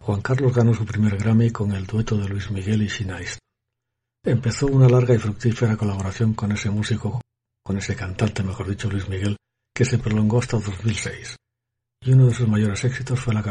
Juan Carlos ganó su primer Grammy con el dueto de Luis Miguel y Sheena Easton. Empezó una larga y fructífera colaboración con ese cantante, Luis Miguel, que se prolongó hasta 2006. Y uno de sus mayores éxitos fue la